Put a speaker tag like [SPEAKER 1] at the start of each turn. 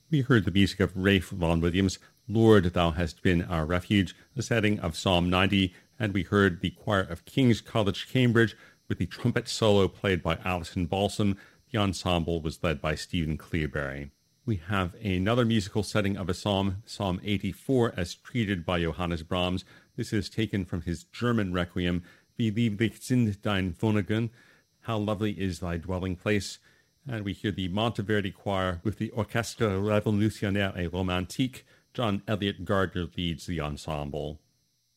[SPEAKER 1] We heard the music of Ralph Vaughan Williams, Lord, Thou Hast Been Our Refuge, the setting of Psalm 90, and we heard the choir of King's College, Cambridge, with the trumpet solo played by Alison Balsam. The ensemble was led by Stephen Cleobury. We have another musical setting of a psalm, Psalm 84, as treated by Johannes Brahms. This is taken from his German requiem, Wie lieblich sind dein Wohnungen, How Lovely is Thy Dwelling Place. And we hear the Monteverdi Choir with the Orchestre Révolutionnaire et Romantique. John Elliott Gardner leads the ensemble.